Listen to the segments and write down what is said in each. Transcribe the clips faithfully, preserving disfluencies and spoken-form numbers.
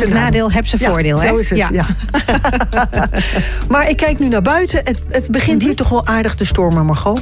zijn nadeel, heb zijn ja, voordeel. Zo hè? is het, ja. ja. Maar ik kijk nu naar buiten. Het, het begint mm-hmm. hier toch wel aardig te stormen, Margot?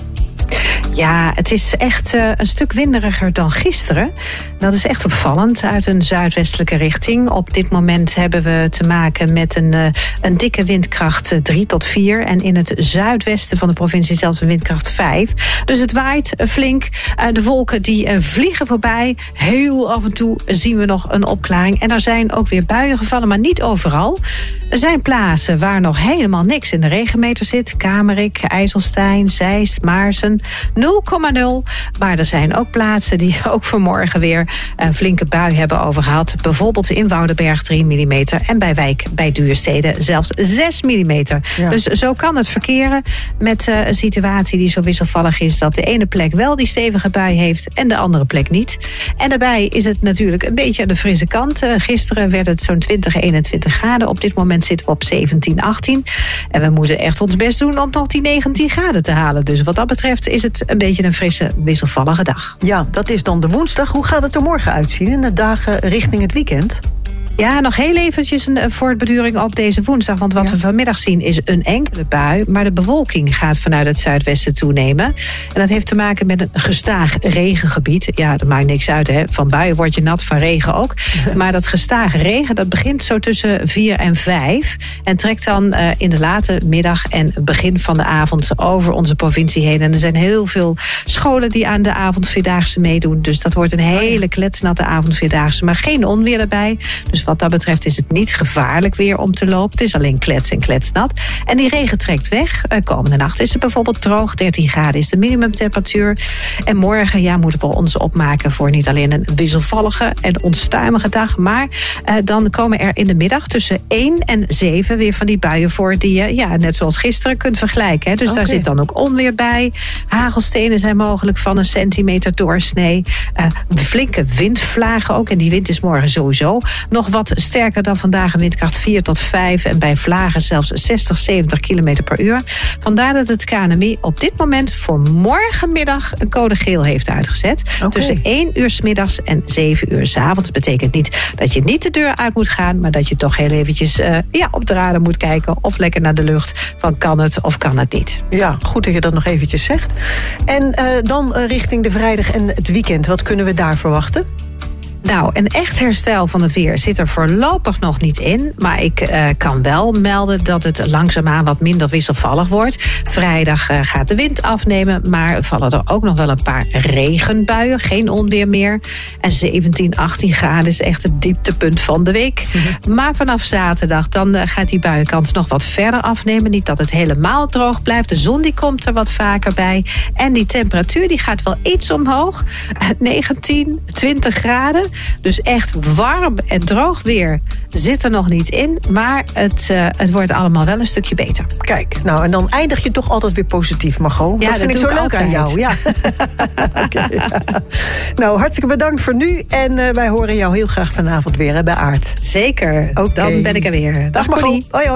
Ja, het is echt uh, een stuk winderiger dan gisteren. Dat is echt opvallend, uit een zuidwestelijke richting. Op dit moment hebben we te maken met een, uh, een dikke windkracht drie tot vier. En in het zuidwesten van de provincie zelfs een windkracht vijf. Dus het waait uh, flink. Uh, de wolken die uh, vliegen voorbij. Heel af en toe zien we nog een opklaring. En er zijn ook weer buien gevallen, maar niet overal. Er zijn plaatsen waar nog helemaal niks in de regenmeter zit. Kamerik, IJsselstein, Zeist, Maarsen. nul komma nul. Maar er zijn ook plaatsen die ook vanmorgen weer een flinke bui hebben overgehad. Bijvoorbeeld in Woudenberg drie millimeter. En bij Wijk, bij Duurstede, zelfs zes millimeter. Ja. Dus zo kan het verkeren met uh, een situatie die zo wisselvallig is dat de ene plek wel die stevige bui heeft en de andere plek niet. En daarbij is het natuurlijk een beetje aan de frisse kant. Uh, gisteren werd het zo'n twintig, eenentwintig graden. Op dit moment zitten we op zeventien, achttien. En we moeten echt ons best doen om nog die negentien graden te halen. Dus wat dat betreft is het een beetje een frisse, wisselvallige dag. Ja, dat is dan de woensdag. Hoe gaat het er morgen uitzien in de dagen richting het weekend? Ja, nog heel eventjes een voortbeduring op deze woensdag. Want wat ja. we vanmiddag zien is een enkele bui. Maar de bewolking gaat vanuit het zuidwesten toenemen. En dat heeft te maken met een gestaag regengebied. Ja, dat maakt niks uit, hè. Van buien word je nat, van regen ook. Maar dat gestaag regen, dat begint zo tussen vier en vijf. En trekt dan uh, in de late middag en begin van de avond over onze provincie heen. En er zijn heel veel scholen die aan de avondvierdaagse meedoen. Dus dat wordt een hele kletsnatte avondvierdaagse. Maar geen onweer erbij. Dus wat dat betreft is het niet gevaarlijk weer om te lopen. Het is alleen klets en kletsnat. En die regen trekt weg. Uh, komende nacht is het bijvoorbeeld droog. dertien graden is de minimumtemperatuur. En morgen ja, moeten we ons opmaken voor niet alleen een wisselvallige en onstuimige dag. Maar uh, dan komen er in de middag tussen één en zeven weer van die buien voor die je ja, net zoals gisteren kunt vergelijken. Hè. Dus okay. daar zit dan ook onweer bij. Hagelstenen zijn mogelijk van een centimeter doorsnee. Uh, flinke windvlagen ook. En die wind is morgen sowieso nog wat sterker dan vandaag, een windkracht vier tot vijf. En bij vlagen zelfs zestig, zeventig kilometer per uur. Vandaar dat het K N M I op dit moment voor morgenmiddag een code geel heeft uitgezet. Okay. Tussen één uur 's middags en zeven uur 's avonds. Dat betekent niet dat je niet de deur uit moet gaan, maar dat je toch heel eventjes uh, ja, op de radar moet kijken of lekker naar de lucht van kan het of kan het niet. Ja, goed dat je dat nog eventjes zegt. En uh, dan uh, richting de vrijdag en het weekend. Wat kunnen we daar verwachten? Nou, een echt herstel van het weer zit er voorlopig nog niet in. Maar ik uh, kan wel melden dat het langzaamaan wat minder wisselvallig wordt. Vrijdag uh, gaat de wind afnemen, maar vallen er ook nog wel een paar regenbuien. Geen onweer meer. En zeventien, achttien graden is echt het dieptepunt van de week. Mm-hmm. Maar vanaf zaterdag dan uh, gaat die buienkans nog wat verder afnemen. Niet dat het helemaal droog blijft. De zon die komt er wat vaker bij. En die temperatuur die gaat wel iets omhoog. Uh, negentien, twintig graden. Dus echt warm en droog weer zit er nog niet in. Maar het, uh, het wordt allemaal wel een stukje beter. Kijk, nou en dan eindig je toch altijd weer positief, Margot. Ja, dat vind dat ik zo leuk altijd. aan jou. Ja. Okay, ja. Nou, hartstikke bedankt voor nu. En uh, wij horen jou heel graag vanavond weer hè, bij Aard. Zeker, okay. Dan ben ik er weer. Dag, Dag Margot. Hoi, hoi.